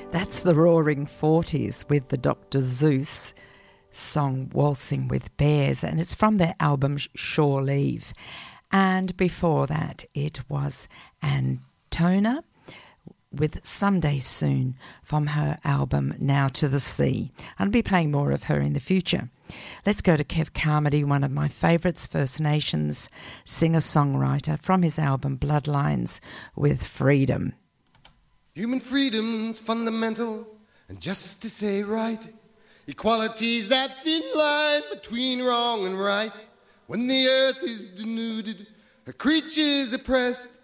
That's the Roaring Forties with the Dr. Zeus song Waltzing with Bears, and it's from their album Shore Leave. And before that it was Antona with Someday Soon from her album Now to the Sea. I'll be playing more of her in the future. Let's go to Kev Carmody, one of my favourites, First Nations singer-songwriter, from his album Bloodlines with Freedom. Human freedom's fundamental, and justice ain't right. Equality's that thin line between wrong and right. When the earth is denuded, her creatures oppressed,